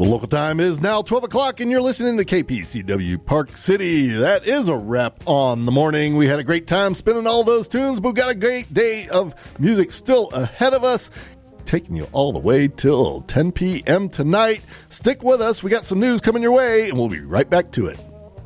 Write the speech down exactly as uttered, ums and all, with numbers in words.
Well, local time is now twelve o'clock, and you're listening to K P C W Park City. That is a wrap on the morning. We had a great time spinning all those tunes, but we've got a great day of music still ahead of us, taking you all the way till ten p.m. tonight. Stick with us. We got some news coming your way, and we'll be right back to it.